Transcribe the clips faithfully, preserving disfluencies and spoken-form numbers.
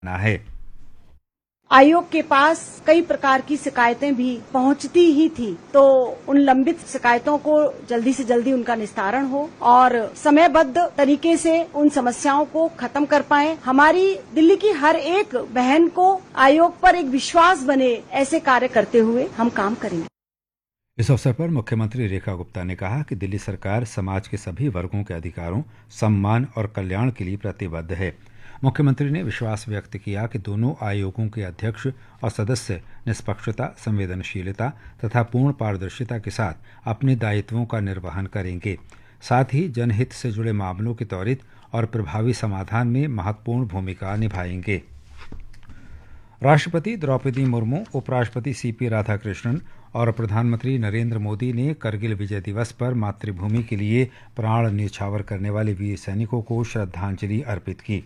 है। आयोग के पास कई प्रकार की शिकायतें भी पहुंचती ही थी, तो उन लंबित शिकायतों को जल्दी से जल्दी उनका निस्तारण हो और समयबद्ध तरीके से उन समस्याओं को खत्म कर पाएं। हमारी दिल्ली की हर एक बहन को आयोग पर एक विश्वास बने, ऐसे कार्य करते हुए हम काम करेंगे। इस अवसर पर मुख्यमंत्री रेखा गुप्ता ने कहा कि दिल्ली सरकार समाज के सभी वर्गों के अधिकारों, सम्मान और कल्याण के लिए प्रतिबद्ध है। मुख्यमंत्री ने विश्वास व्यक्त किया कि दोनों आयोगों के अध्यक्ष और सदस्य निष्पक्षता, संवेदनशीलता तथा पूर्ण पारदर्शिता के साथ अपने दायित्वों का निर्वहन करेंगे। साथ ही जनहित से जुड़े मामलों के त्वरित और प्रभावी समाधान में महत्वपूर्ण भूमिका निभाएंगे। राष्ट्रपति द्रौपदी मुर्मू, उपराष्ट्रपति सीपी राधाकृष्णन और प्रधानमंत्री नरेंद्र मोदी ने करगिल विजय दिवस पर मातृभूमि के लिए प्राण न्यौछावर करने वाले वीर सैनिकों को श्रद्धांजलि अर्पित की।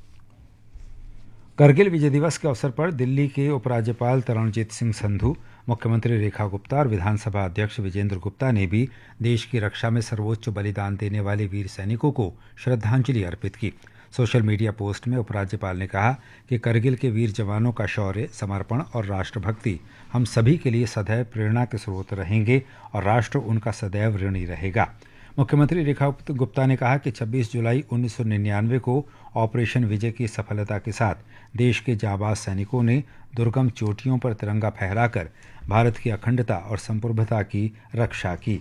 करगिल विजय दिवस के अवसर पर दिल्ली के उपराज्यपाल तरणजीत सिंह संधू, मुख्यमंत्री रेखा गुप्ता और विधानसभा अध्यक्ष विजेंद्र गुप्ता ने भी देश की रक्षा में सर्वोच्च बलिदान देने वाले वीर सैनिकों को श्रद्धांजलि अर्पित की। सोशल मीडिया पोस्ट में उपराज्यपाल ने कहा कि करगिल के वीर जवानों का शौर्य, समर्पण और राष्ट्रभक्ति हम सभी के लिए सदैव प्रेरणा के स्रोत रहेंगे और राष्ट्र उनका सदैव ऋणी रहेगा। मुख्यमंत्री रेखा गुप्ता ने कहा कि छब्बीस जुलाई उन्नीस सौ निन्यानवे को ऑपरेशन विजय की सफलता के साथ देश के जाबाज सैनिकों ने दुर्गम चोटियों पर तिरंगा फहराकर भारत की अखंडता और संप्रभुता की रक्षा की।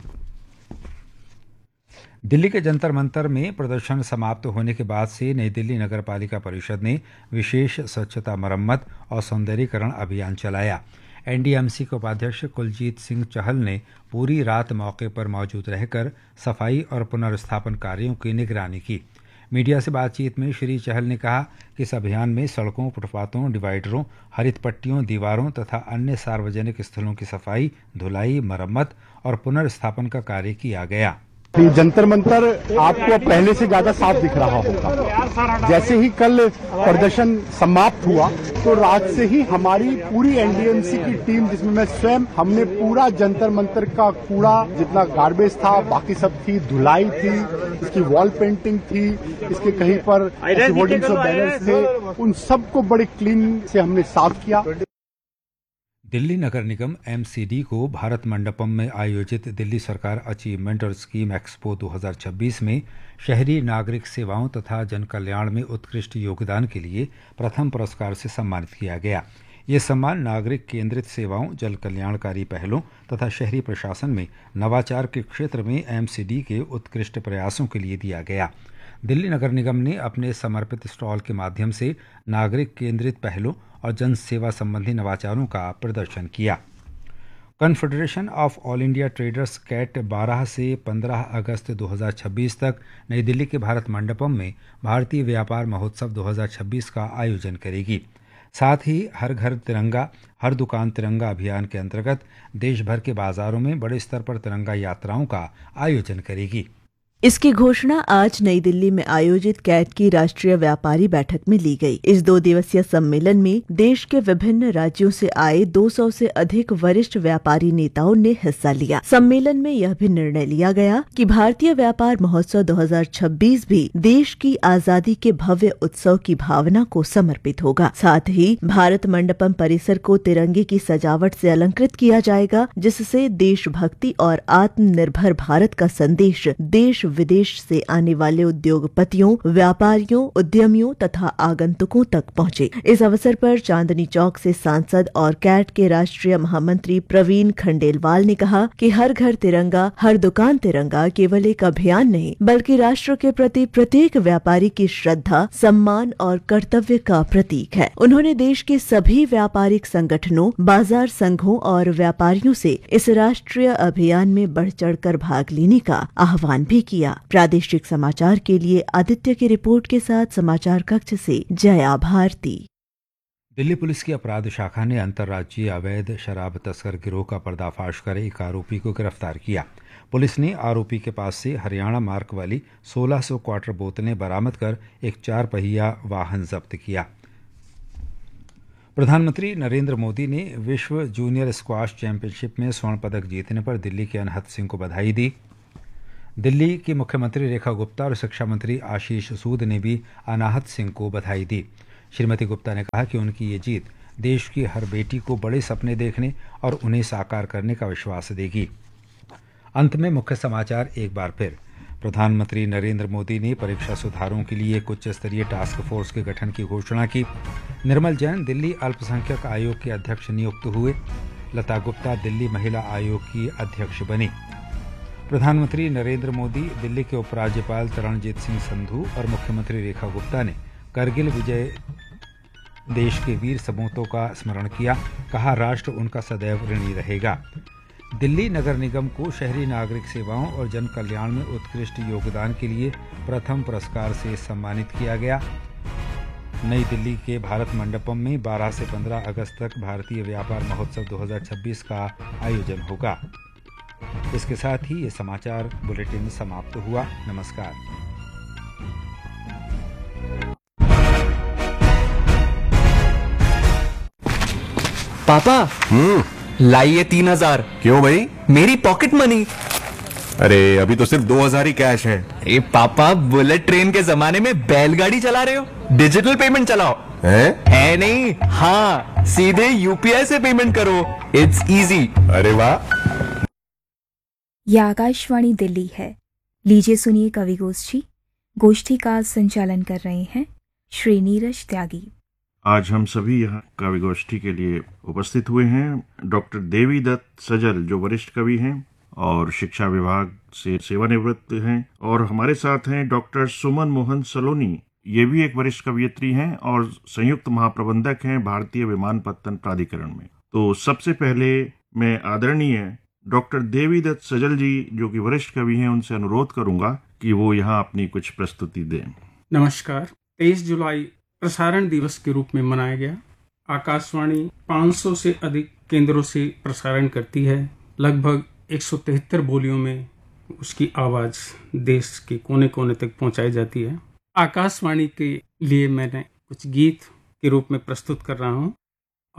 दिल्ली के जंतर मंतर में प्रदर्शन समाप्त होने के बाद से नई दिल्ली नगर पालिका परिषद ने विशेष स्वच्छता मरम्मत और सौंदर्यीकरण अभियान चलाया। एनडीएमसी के उपाध्यक्ष कुलजीत सिंह चहल ने पूरी रात मौके पर मौजूद रहकर सफाई और पुनर्स्थापन कार्यों की निगरानी की। मीडिया से बातचीत में श्री चहल ने कहा कि इस अभियान में सड़कों, फुटपाथों, डिवाइडरों, हरित पट्टियों, दीवारों तथा अन्य सार्वजनिक स्थलों की सफाई, धुलाई, मरम्मत और पुनर्स्थापन का कार्य किया गया। जंतर मंतर आपको पहले से ज्यादा साफ दिख रहा होगा। जैसे ही कल प्रदर्शन समाप्त हुआ तो रात से ही हमारी पूरी एनडीएमसी की टीम, जिसमें मैं स्वयं, हमने पूरा जंतर मंतर का कूड़ा, जितना गार्बेज था, बाकी सब थी, धुलाई थी, इसकी वॉल पेंटिंग थी, इसके कहीं पर होर्डिंग्स और बैनर्स थे, उन सबको बड़े क्लीन से हमने साफ किया। दिल्ली नगर निगम एमसीडी को भारत मंडपम में आयोजित दिल्ली सरकार अचीवमेंट और स्कीम एक्सपो दो हज़ार छब्बीस में शहरी नागरिक सेवाओं तथा जन कल्याण में उत्कृष्ट योगदान के लिए प्रथम पुरस्कार से सम्मानित किया गया। ये सम्मान नागरिक केंद्रित सेवाओं, जल कल्याणकारी पहलों तथा शहरी प्रशासन में नवाचार के क्षेत्र में एमसीडी के उत्कृष्ट प्रयासों के लिए दिया गया। दिल्ली नगर निगम ने अपने समर्पित स्टॉल के माध्यम से नागरिक केंद्रित पहलों और जन सेवा संबंधी नवाचारों का प्रदर्शन किया। Confederation of all India traders cat बारह से पंद्रह अगस्त दो हज़ार छब्बीस तक नई दिल्ली के भारत मंडपम में भारतीय व्यापार महोत्सव दो हज़ार छब्बीस का आयोजन करेगी। साथ ही हर घर तिरंगा, हर दुकान तिरंगा अभियान के अंतर्गत देश भर के बाजारों में बड़े स्तर पर तिरंगा यात्राओं का आयोजन करेगी। इसकी घोषणा आज नई दिल्ली में आयोजित कैट की राष्ट्रीय व्यापारी बैठक में ली गई। इस दो दिवसीय सम्मेलन में देश के विभिन्न राज्यों से आए दो सौ से अधिक वरिष्ठ व्यापारी नेताओं ने हिस्सा लिया। सम्मेलन में यह भी निर्णय लिया गया कि भारतीय व्यापार महोत्सव दो हज़ार छब्बीस भी देश की आजादी के भव्य उत्सव की भावना को समर्पित होगा। साथ ही भारत मंडपम परिसर को तिरंगे की सजावट से अलंकृत किया जाएगा, जिससे देशभक्ति और आत्मनिर्भर भारत का संदेश देश विदेश से आने वाले उद्योगपतियों, व्यापारियों, उद्यमियों तथा आगंतुकों तक पहुंचे। इस अवसर पर चांदनी चौक से सांसद और कैट के राष्ट्रीय महामंत्री प्रवीण खंडेलवाल ने कहा कि हर घर तिरंगा, हर दुकान तिरंगा केवल एक अभियान नहीं, बल्कि राष्ट्र के प्रति प्रत्येक व्यापारी की श्रद्धा, सम्मान और कर्तव्य का प्रतीक है। उन्होंने देश के सभी व्यापारिक संगठनों, बाजार संघों और व्यापारियों से इस राष्ट्रीय अभियान में बढ़ चढ़कर भाग लेने का आह्वान भी किया। प्रादेशिक समाचार के लिए आदित्य की रिपोर्ट के साथ समाचार कक्ष से जया भारती। दिल्ली पुलिस की अपराध शाखा ने अंतर्राज्यीय अवैध शराब तस्कर गिरोह का पर्दाफाश कर एक आरोपी को गिरफ्तार किया। पुलिस ने आरोपी के पास से हरियाणा मार्क वाली सोलह सौ क्वार्टर बोतलें बरामद कर एक चार पहिया वाहन जब्त किया। प्रधानमंत्री नरेंद्र मोदी ने विश्व जूनियर स्क्वाश चैंपियनशिप में स्वर्ण पदक जीतने पर दिल्ली के अनहत सिंह को बधाई दी। दिल्ली की मुख्यमंत्री रेखा गुप्ता और शिक्षा मंत्री आशीष सूद ने भी अनाहत सिंह को बधाई दी। श्रीमती गुप्ता ने कहा कि उनकी ये जीत देश की हर बेटी को बड़े सपने देखने और उन्हें साकार करने का विश्वास देगी। अंत में मुख्य समाचार एक बार फिर। प्रधानमंत्री नरेंद्र मोदी ने परीक्षा सुधारों के लिए एक उच्च स्तरीय टास्क फोर्स के गठन की घोषणा की। निर्मल जैन दिल्ली अल्पसंख्यक आयोग के अध्यक्ष नियुक्त हुए। लता गुप्ता दिल्ली महिला आयोग की अध्यक्ष बनी। प्रधानमंत्री नरेंद्र मोदी, दिल्ली के उपराज्यपाल तरणजीत सिंह संधू और मुख्यमंत्री रेखा गुप्ता ने करगिल विजय देश के वीर सपूतों का स्मरण किया। कहा, राष्ट्र उनका सदैव ऋणी रहेगा। दिल्ली नगर निगम को शहरी नागरिक सेवाओं और जन कल्याण में उत्कृष्ट योगदान के लिए प्रथम पुरस्कार से सम्मानित किया गया। नई दिल्ली के भारत मंडपम में बारह से पंद्रह अगस्त तक भारतीय व्यापार महोत्सव दो हज़ार छब्बीस का आयोजन होगा। इसके साथ ही ये समाचार बुलेटिन समाप्त हुआ। नमस्कार। पापा, हम्म लाइए तीन हजार। क्यों भाई? मेरी पॉकेट मनी। अरे अभी तो सिर्फ दो हजार ही कैश है। ए पापा, बुलेट ट्रेन के जमाने में बैलगाड़ी चला रहे हो? डिजिटल पेमेंट चलाओ। हैं? है नहीं? हाँ, सीधे यूपीआई से पेमेंट करो। It's easy. अरे वाह। यह आकाशवाणी दिल्ली है। लीजिए सुनिए कवि गोष्ठी। गोष्ठी का संचालन कर रहे हैं श्री नीरज त्यागी। आज हम सभी यहाँ काव्य गोष्ठी के लिए उपस्थित हुए हैं। डॉक्टर देवी दत्त सजल जो वरिष्ठ कवि हैं और शिक्षा विभाग से सेवानिवृत्त हैं, और हमारे साथ हैं डॉक्टर सुमन मोहन सलोनी, ये भी एक वरिष्ठ कवयित्री हैं और संयुक्त महाप्रबंधक हैं भारतीय विमानपत्तन प्राधिकरण में। तो सबसे पहले मैं आदरणीय डॉक्टर देवी दत्त सजल जी जो कि वरिष्ठ कवि हैं, उनसे अनुरोध करूंगा कि वो यहाँ अपनी कुछ प्रस्तुति दें। नमस्कार। तेईस जुलाई प्रसारण दिवस के रूप में मनाया गया। आकाशवाणी पाँच सौ से अधिक केंद्रों से प्रसारण करती है। लगभग एक सौ तिहत्तर बोलियों में उसकी आवाज़ देश के कोने कोने तक पहुंचाई जाती है। आकाशवाणी के लिए मैंने कुछ गीत के रूप में प्रस्तुत कर रहा हूं।